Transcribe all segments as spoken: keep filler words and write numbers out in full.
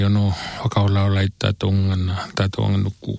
Jono wakaolau laittaa tongana tai tongan nuku.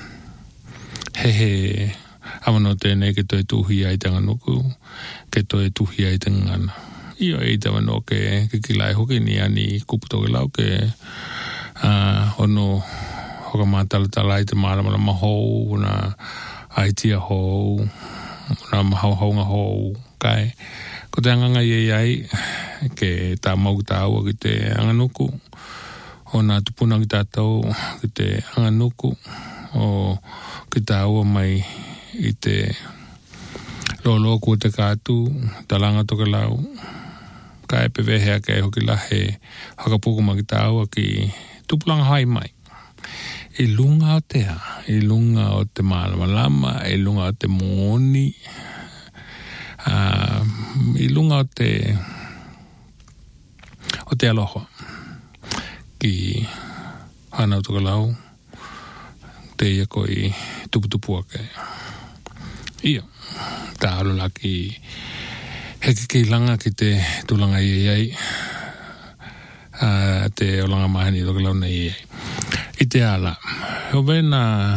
Hehe, amano tēnei ke toi tuhia i tanga nuku, ke toi tuhia i tangana. Io ei tawano ke ke kilai hoki ni ani kuputoke lau ke uh, ono hoka mātala tala i te mālamala mahou, na aitia hou, na mahau haunga hou, kai. Ko te anganga iei ai, ke tā mau ki tā aua ki te anganuku, o nā tupuna ki tātou ki te anganuku, o ki tā aua mai i te lolo kua te kātu, talanga toke lau, ka e pewehea ke hoki lahe hakapukuma ki tā aua ki tupulanga hai mai. I lunga o te ha, i lunga o te malama lama, i lunga o te moni, uh, i lunga o te o te aloha ki hanau toka lau te ia koi tuputupu ake. Ia, tā alola ki heki ki langa ki te tulanga iei ai, uh, te olanga mahani toka lau na iei. I te ala, ho vena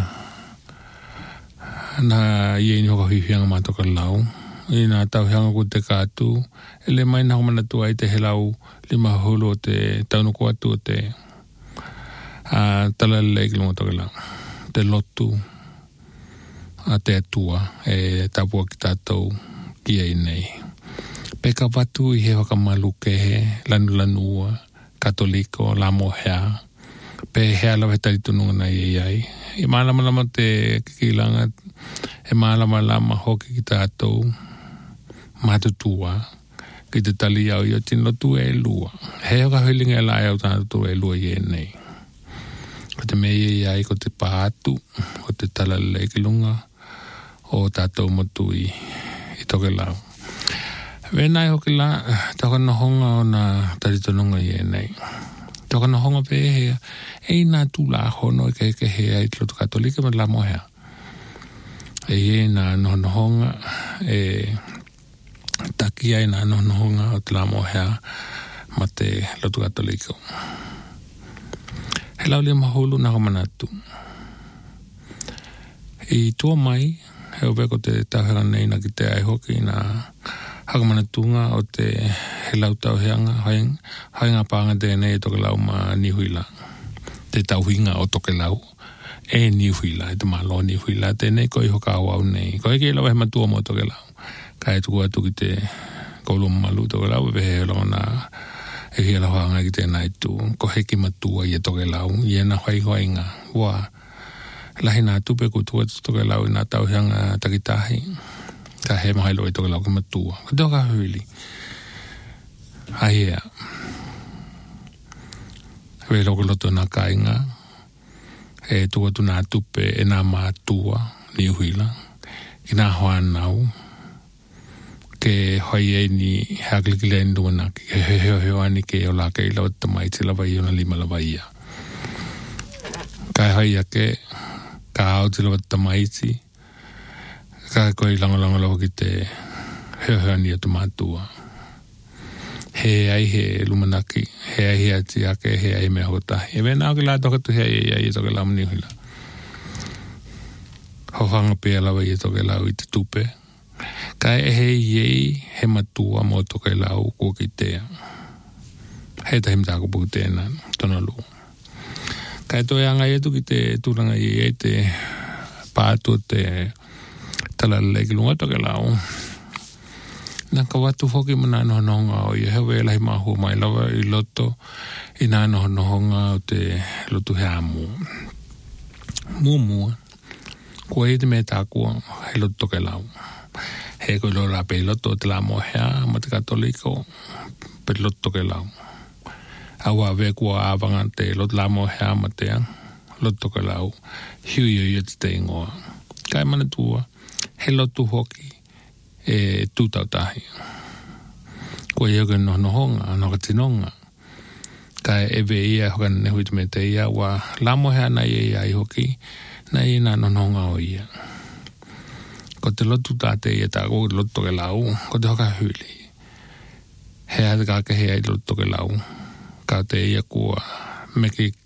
na iei ni hoka hihianga mā toka lau, i nā tauhianga ku te kātu, e le mai nā mana tua i te helau lima hulu o te taunuku atu o te uh, talalei ki lunga toka lau, te lotu, a te atua, e tapua ki tātou ki ei nei. Peka watu i he waka maluke he, lanu lanua, katoliko, la mohea, pe hea lawe taritununga na iei ai. I maalama lama te kikilanga, e maalama lama hoki ki tātou, mātutua, ki te tali au i o tino tu e lua. He oka huilinga e lai au tāna tu e lua i e nei. Ko te mei e ai, ko te pātu, ko te talalei ki lunga, o tātou motu i, i toke lau. Venai hoki la, toka na honga o na taritununga i e nei. Toka na honga pe hea, e nā tū la hono i ke ke hea i tlotu katolika ma la mohea. E e nā nohono honga, e taki ai nā nohono honga o te la mohea ma te lotu katoliko. He lau lia mahulu nā homanatu. I tua mai, he oveko te tauhera nei na ki te ai hoki nā hakamanatunga o te he lau tauheanga, hainga pānga tēnei e toke lau ma nihuila. Te tauhinga o toke lau, e nihuila, e te malo nihuila, tēnei koi hoka au au nei. Koi ke lau e matua mo toke lau. Ka e tuku atu ki te koulu malu toke lau, e vehe lau na e hia lau hanga ki te nai tu. Ko heki matua i e toke lau, i e na hoi hoinga. Wa, lahi nā tupe kutu atu toke lau i nā tauheanga takitahi. Ka he mahailo i toke lau ki matua. Ko te oka huili. Ahea. Hei loko loto nā kainga. E tua tu nā tupe e nā mātua ni uhuila. Ki nā hoa nau. Ke hoi e ni hakilikile ni duanaki. Ke he heo heo ani ke o laka i lau tamai te lawa i ona lima lawa ia. Ka hoi ake. Ka au te lawa tamai ti. Ka koe lango lango lau ki te heo heo ani atu mātua. He ai he lumanaki, he ai he ati ake, he ai me hotahi. E mena au ki la toka tu he ai ai e toke lau mani huila. Hohanga pia lawa i e toke lau i te tupe. Ka e he iei he matua mo toke lau kua ki tea. He tahi mtako puku tēnā, tona lu. Ka e toi anga i etu ki te tūranga i e te pātu te talalei ki lunga toke lau. Nā ka watu hoki mana nohononga o i hewe lahi mahu mai lawa i loto i nā nohononga o te lotu he amu. Mua mua, kua e te me tākua he lotu toke lau. He koe lo la pe loto te la mohea ma te katoliko pe lotu toke lau. Awa ve kua awanga te lotu la mohea ma te lotu toke lau. Hui ui te te ingoa. Kai mana tua, he lotu hoki. E tūtautahi. Ko i hoka no nohonga, no ka tinonga. Ka e we ia hoka nehui te me te ia wa lamo hea na ia ia i hoki, na ia na no nohonga o ia. Ko te lotu tāte ia tā ko lotu toke lau, ko te hoka huli. Hea te kāke hea i lotu toke lau. Ka te ia kua me ki